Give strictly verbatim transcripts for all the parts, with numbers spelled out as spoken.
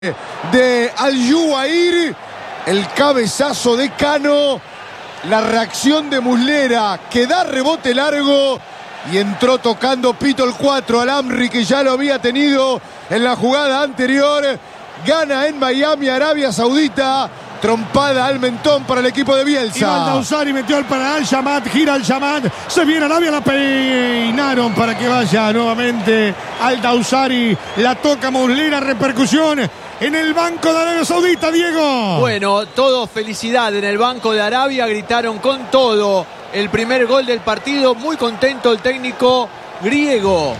de Al-Yuwair, el cabezazo de Cano, la reacción de Muslera que da rebote largo y entró tocando pito el cuatro al Amri, que ya lo había tenido en la jugada anterior. Gana en Miami, Arabia Saudita. Trompada al mentón para el equipo de Bielsa. Y Al-Dawsari metió el para Al-Shamat, gira Al-Shamat, se viene Arabia, la peinaron para que vaya nuevamente Al-Dawsari, la toca Muslera, repercusión en el banco de Arabia Saudita, Diego. Bueno, todo felicidad en el banco de Arabia, gritaron con todo el primer gol del partido, muy contento el técnico griego.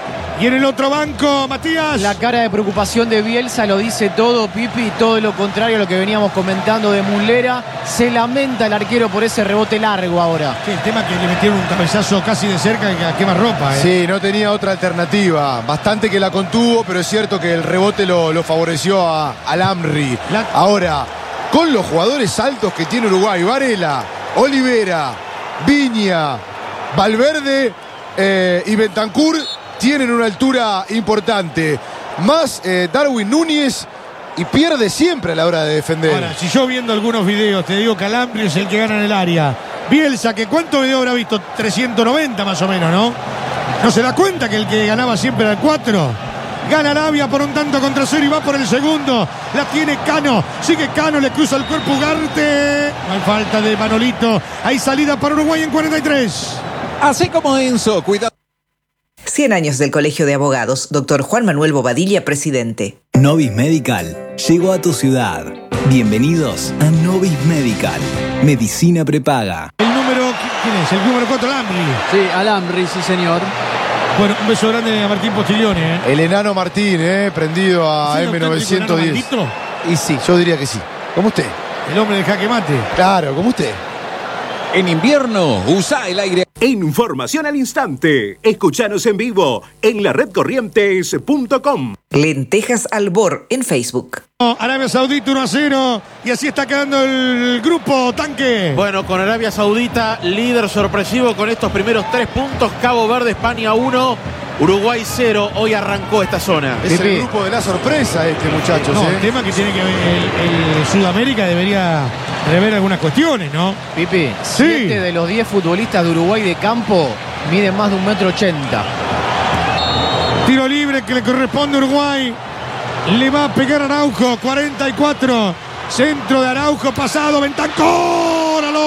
Y en el otro banco, Matías. La cara de preocupación de Bielsa lo dice todo, Pipi, todo lo contrario a lo que veníamos comentando de Muslera. Se lamenta el arquero por ese rebote largo ahora. Sí, el tema es que le metieron un cabezazo casi de cerca que a quemarropa. ¿eh? Sí, no tenía otra alternativa. Bastante que la contuvo, pero es cierto que el rebote lo, lo favoreció a, al Amri. La... Ahora, con los jugadores altos que tiene Uruguay, Varela, Olivera, Viña, Valverde eh, y Bentancur, tienen una altura importante. Más eh, Darwin Núñez, y pierde siempre a la hora de defender. Ahora, si yo viendo algunos videos te digo que Alambri es el que gana en el área, Bielsa, que ¿cuántos videos habrá visto? trescientos noventa más o menos, ¿no? ¿No se da cuenta que el que ganaba siempre era el cuatro? Gana Arabia por un tanto contra cero y va por el segundo. La tiene Cano. Sigue Cano, le cruza el cuerpo Ugarte. No hay falta de Manolito. Hay salida para Uruguay en cuarenta y tres. Así como Enzo, cuidado. cien años del Colegio de Abogados, doctor Juan Manuel Bobadilla, presidente. Novis Medical llegó a tu ciudad. Bienvenidos a Novis Medical. Medicina prepaga. El número, ¿quién es? El número cuatro, Alambri. Sí, Alambri, sí señor. Bueno, un beso grande a Martín Postiglione. ¿eh? El enano Martín, eh, prendido a M novecientos diez. Y sí, yo diría que sí. Como usted. El hombre del jaque mate. Claro, como usted. En invierno, usa el aire. Información al instante. Escuchanos en vivo en la red corrientes punto com. Lentejas Albor en Facebook. Arabia Saudita uno a cero. Y así está quedando el grupo Tanque. Bueno, con Arabia Saudita, líder sorpresivo con estos primeros tres puntos. Cabo Verde, España uno, Uruguay cero. Hoy arrancó esta zona. Es el grupo de la sorpresa este, muchachos. No, ¿eh? el tema que tiene que ver el, el Sudamérica debería rever algunas cuestiones, ¿no? Pipi, sí. siete de los diez futbolistas de Uruguay de campo miden más de un metro ochenta. Tiro libre que le corresponde a Uruguay. Le va a pegar Araujo, cuarenta y cuatro. Centro de Araujo, pasado, Bentancur, a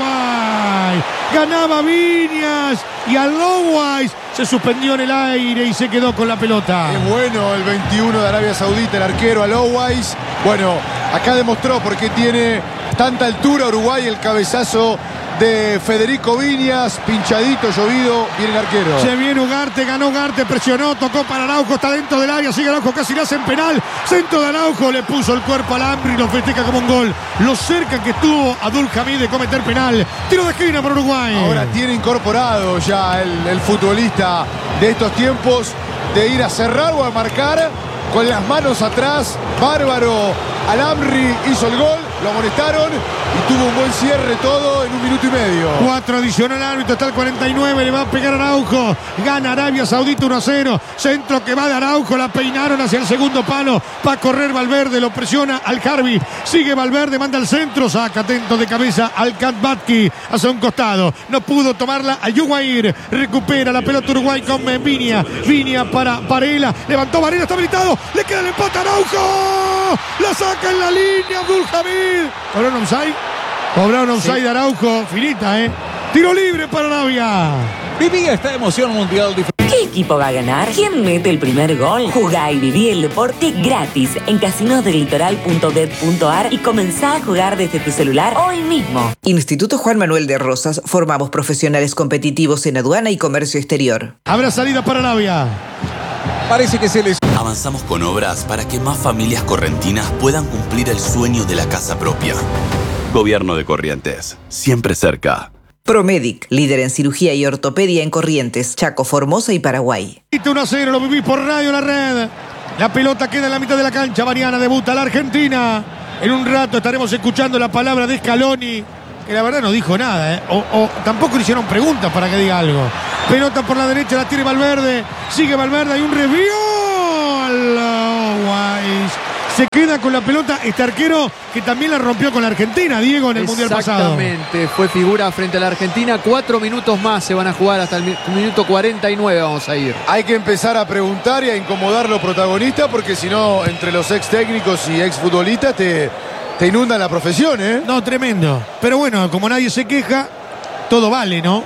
Lowais. Ganaba Viñas y a Lowais se suspendió en el aire y se quedó con la pelota. Es bueno el veintiuno de Arabia Saudita, el arquero Lowais. Bueno, acá demostró por qué tiene tanta altura Uruguay, el cabezazo de Federico Viñas, pinchadito, llovido, viene el arquero. Se viene Ugarte, ganó Ugarte, presionó, tocó para Araujo, está dentro del área, sigue Araujo, casi le hacen penal. Centro de Araujo, le puso el cuerpo al Amri y lo festeja como un gol. Lo cerca que estuvo Abdul Hamid de cometer penal. Tiro de esquina para Uruguay. Ahora tiene incorporado ya el, el futbolista de estos tiempos de ir a cerrar o a marcar con las manos atrás. Bárbaro. Al-Amri hizo el gol, lo amonestaron y tuvo un buen cierre todo en un minuto y medio. Cuatro adicional árbitro, está el cuarenta y nueve, le va a pegar Araujo. Gana Arabia Saudita uno a cero. Centro que va de Araujo, la peinaron hacia el segundo palo. Va a correr Valverde, lo presiona al Harbi. Sigue Valverde, manda al centro, saca atento de cabeza al Katbatki hacia un costado. No pudo tomarla a Yuwair. Recupera la pelota Uruguay con Viña. Viña para Varela. Levantó Varela, está habilitado. Le queda el empate a Araujo. La saca en la línea Abdul Hamid. ¿Cobraron offside? Cobraron offside de Araujo. Finita, ¿eh? Tiro libre para Arabia. Viví esta emoción mundial. ¿Qué equipo va a ganar? ¿Quién mete el primer gol? Jugá y viví el deporte gratis en casinos del litoral punto bet punto ar y comenzá a jugar desde tu celular hoy mismo. Instituto Juan Manuel de Rosas. Formamos profesionales competitivos en aduana y comercio exterior. Habrá salida para Arabia. Parece que se les... Avanzamos con obras para que más familias correntinas puedan cumplir el sueño de la casa propia. Gobierno de Corrientes, siempre cerca. Promedic, líder en cirugía y ortopedia en Corrientes, Chaco, Formosa y Paraguay. uno a cero, lo vivís por Radio La Red. La pelota queda en la mitad de la cancha. Mariana debuta la Argentina. En un rato estaremos escuchando la palabra de Scaloni, que la verdad no dijo nada, ¿eh? o, o tampoco le hicieron preguntas para que diga algo. Pelota por la derecha, la tiene Valverde. Sigue Valverde, hay un review. Lowais se queda con la pelota este arquero que también la rompió con la Argentina, Diego, en el Mundial pasado. Exactamente, fue figura frente a la Argentina. Cuatro minutos más se van a jugar hasta el minuto cuarenta y nueve vamos a ir. Hay que empezar a preguntar y a incomodar a los protagonistas porque si no, entre los ex técnicos y ex futbolistas te, te inundan la profesión, ¿eh? No, tremendo. Pero bueno, como nadie se queja, todo vale, ¿no?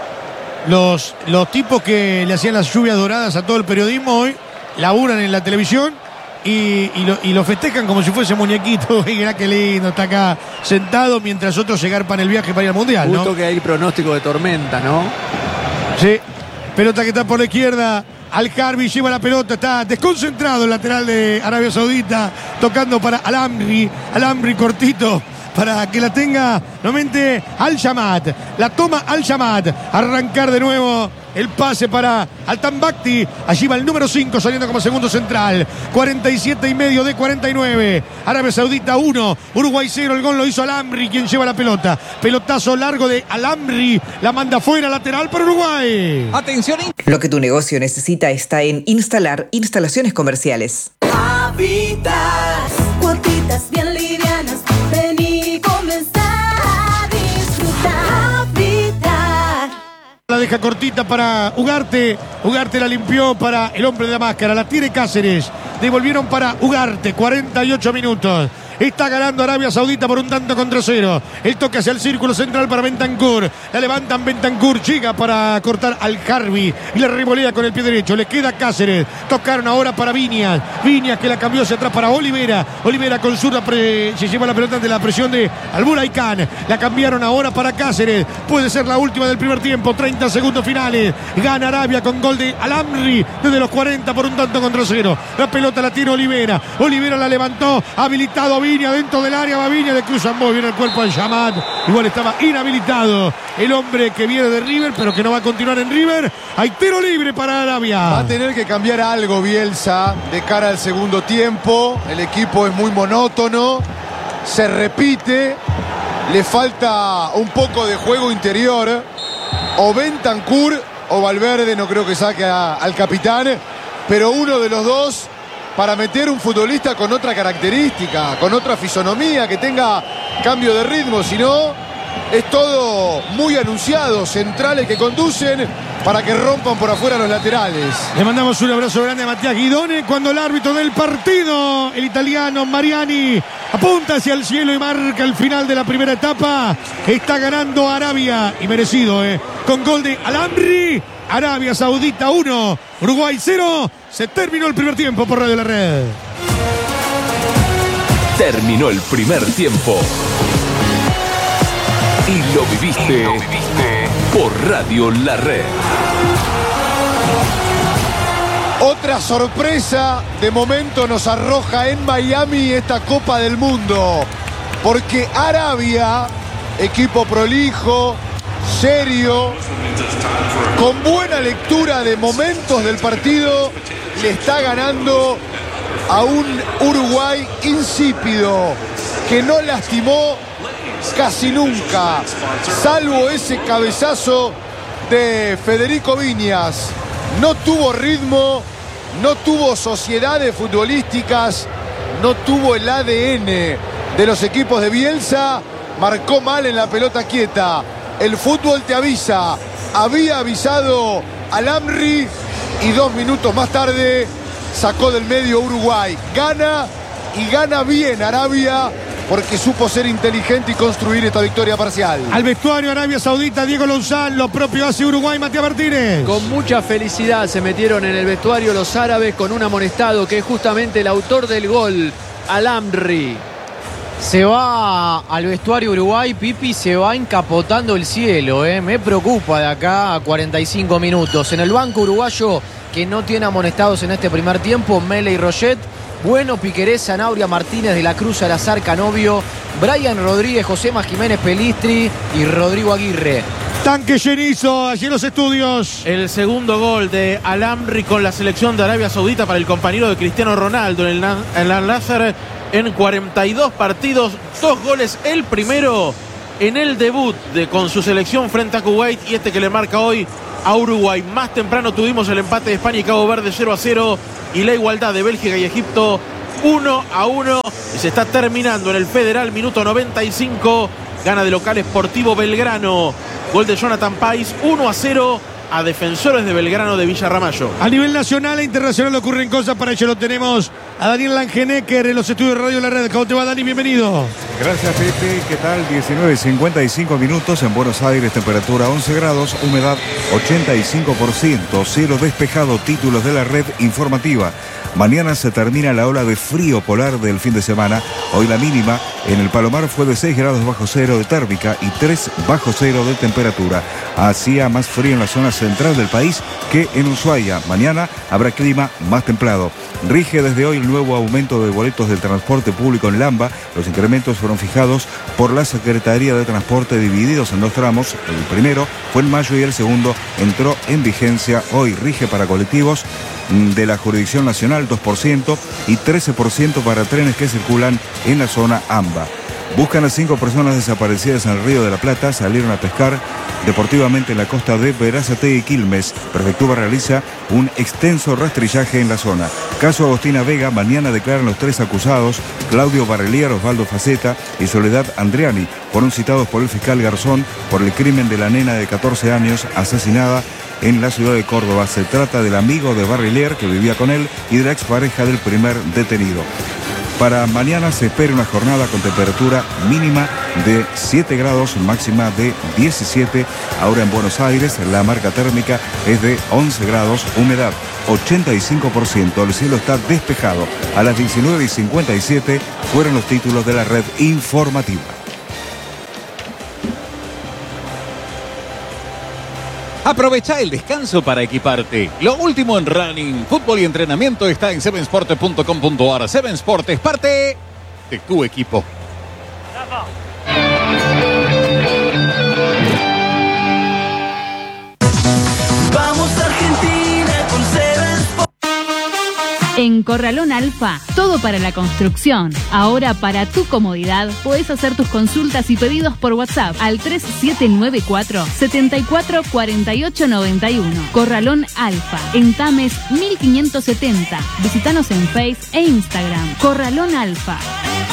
Los, los tipos que le hacían las lluvias doradas a todo el periodismo hoy laburan en la televisión y, y, lo, y lo festejan como si fuese muñequito. Y mirá qué lindo, está acá sentado mientras otros se garpan el viaje para ir al Mundial, ¿no? Justo que hay pronóstico de tormenta, ¿no? Sí, pelota que está por la izquierda. Al-Harbi lleva la pelota, está desconcentrado el lateral de Arabia Saudita, tocando para Al-Amri, Al-Amri cortito, para que la tenga nuevamente Al-Shamat. La toma Al-Shamat. Arrancar de nuevo el pase para Al-Tambakti. Allí va el número cinco saliendo como segundo central. cuarenta y siete y medio de cuarenta y nueve. Arabia Saudita uno. Uruguay cero. El gol lo hizo Al-Amri, quien lleva la pelota. Pelotazo largo de Al-Amri. La manda fuera, lateral para Uruguay. Atención. Lo que tu negocio necesita está en Instalar Instalaciones Comerciales. Habitat, cuotitas bien livianas. Vení, comenzar a disfrutar. Habitat. La deja cortita para Ugarte. Ugarte la limpió para el hombre de la máscara. La tiene Cáceres. Devolvieron para Ugarte. cuarenta y ocho minutos. Está ganando Arabia Saudita por un tanto contra cero. El toque hacia el círculo central para Bentancur. La levantan Bentancur. Llega para cortar al Harbi. Y la revolea con el pie derecho. Le queda Cáceres. Tocaron ahora para Viñas. Viñas que la cambió hacia atrás para Olivera. Olivera con zurda se lleva la pelota de la presión de Alburaicán. La cambiaron ahora para Cáceres. Puede ser la última del primer tiempo. treinta segundos finales. Gana Arabia con gol de Al-Amri desde los cuarenta por un tanto contra cero. La pelota la tiene Olivera. Olivera la levantó. Habilitado a Viña dentro del área, va Viña, le cruzan muy bien el cuerpo al Shamat. Igual estaba inhabilitado el hombre que viene de River, pero que no va a continuar en River. Hay tiro libre para Arabia. Va a tener que cambiar algo Bielsa de cara al segundo tiempo. El equipo es muy monótono, se repite, le falta un poco de juego interior. O Bentancur o Valverde, no creo que saque a, al capitán, pero uno de los dos para meter un futbolista con otra característica, con otra fisonomía, que tenga cambio de ritmo. Si no, es todo muy anunciado, centrales que conducen para que rompan por afuera los laterales. Le mandamos un abrazo grande a Matías Guidone cuando el árbitro del partido, el italiano Mariani, apunta hacia el cielo y marca el final de la primera etapa. Está ganando Arabia, y merecido, ¿eh? Con gol de Al-Amri. Arabia Saudita uno, Uruguay cero. Se terminó el primer tiempo por Radio La Red. Terminó el primer tiempo. Y lo viviste, y lo viviste por Radio La Red. Otra sorpresa de momento nos arroja en Miami esta Copa del Mundo. Porque Arabia, equipo prolijo, serio, con buena lectura de momentos del partido, le está ganando a un Uruguay insípido que no lastimó casi nunca, salvo ese cabezazo de Federico Viñas. No tuvo ritmo, no tuvo sociedades futbolísticas, no tuvo el A D N de los equipos de Bielsa. Marcó mal en la pelota quieta. El fútbol te avisa. Había avisado Al-Amri y dos minutos más tarde sacó del medio Uruguay. Gana y gana bien Arabia porque supo ser inteligente y construir esta victoria parcial. Al vestuario Arabia Saudita, Diego Lozán, lo propio hace Uruguay, Matías Martínez. Con mucha felicidad se metieron en el vestuario los árabes con un amonestado que es justamente el autor del gol, Al-Amri. Se va al vestuario Uruguay, Pipi, se va encapotando el cielo, ¿eh? Me preocupa de acá a cuarenta y cinco minutos. En el banco uruguayo, que no tiene amonestados en este primer tiempo, Mele y Roget, Bueno, Piquerés, Zanabria, Martínez, De la Cruz, Salazar, Canovio, Brian Rodríguez, Josema Jiménez Pelistri y Rodrigo Aguirre. Tanque llenizo, allí en los estudios. El segundo gol de Al-Amri con la selección de Arabia Saudita para el compañero de Cristiano Ronaldo en el Al-Nassr en cuarenta y dos partidos, dos goles. El primero en el debut de, con su selección frente a Kuwait y este que le marca hoy a Uruguay. Más temprano tuvimos el empate de España y Cabo Verde cero a cero y la igualdad de Bélgica y Egipto uno a uno. Y se está terminando en el Federal, minuto noventa y cinco. Gana de local Sportivo Belgrano. Gol de Jonathan Pais, uno a cero a Defensores de Belgrano de Villarramayo. A nivel nacional e internacional ocurren cosas, para ello lo tenemos a Daniel Langenecker en los estudios de Radio La Red. ¿Cómo te va, Dani? Bienvenido. Gracias, Pepe. ¿Qué tal? diecinueve cincuenta y cinco minutos en Buenos Aires, temperatura once grados, humedad ochenta y cinco por ciento, cielo despejado, títulos de la red informativa. Mañana se termina la ola de frío polar del fin de semana. Hoy la mínima en el Palomar fue de seis grados bajo cero de térmica y tres bajo cero de temperatura. Hacía más frío en la zona central del país que en Ushuaia. Mañana habrá clima más templado. Rige desde hoy el nuevo aumento de boletos del transporte público en Lamba. Los incrementos fueron fijados por la Secretaría de Transporte, divididos en dos tramos. El primero fue en mayo y el segundo entró en vigencia hoy. Rige para colectivos de la jurisdicción nacional dos por ciento y trece por ciento para trenes que circulan en la zona AMBA. Buscan a cinco personas desaparecidas en el Río de la Plata. Salieron a pescar deportivamente en la costa de Berazategui y Quilmes. Prefectura realiza un extenso rastrillaje en la zona. Caso Agostina Vega. Mañana declaran los tres acusados, Claudio Barrelier, Osvaldo Faceta y Soledad Andriani. Fueron citados por el fiscal Garzón por el crimen de la nena de catorce años asesinada en la ciudad de Córdoba. Se trata del amigo de Barrelier que vivía con él y de la expareja del primer detenido. Para mañana se espera una jornada con temperatura mínima de siete grados, máxima de diecisiete. Ahora en Buenos Aires la marca térmica es de once grados, humedad ochenta y cinco por ciento. El cielo está despejado. A las diecinueve y cincuenta y siete fueron los títulos de la red informativa. Aprovecha el descanso para equiparte. Lo último en running, fútbol y entrenamiento está en seven sport punto com punto ar. seven Sport es parte de tu equipo. Vamos Argentina con seven Sport. En Corralón Alfa, todo para la construcción. Ahora, para tu comodidad, podés hacer tus consultas y pedidos por WhatsApp al tres siete nueve cuatro, siete cuatro cuatro ocho nueve uno. Corralón Alfa, en Tames mil quinientos setenta. Visítanos en Face e Instagram. Corralón Alfa.